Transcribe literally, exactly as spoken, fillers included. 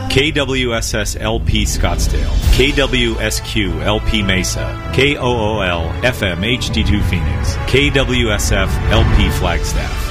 K W S S L P Scottsdale, K W S Q L P Mesa, K O O L F M H D two Phoenix, K W S F L P Flagstaff.